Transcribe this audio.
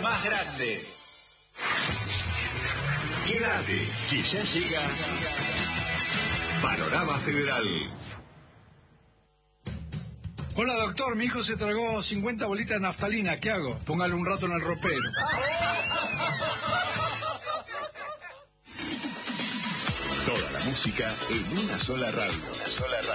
más grande. Quédate, que ya llega Panorama Federal. Hola doctor, mi hijo se tragó 50 bolitas de naftalina, ¿qué hago? Póngale un rato en el ropero. Toda la música en una sola radio.